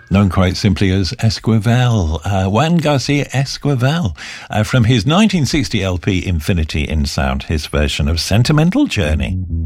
known quite simply as Esquivel, Juan Garcia Esquivel, from his 1960 LP Infinity in Sound, his version of Sentimental Journey.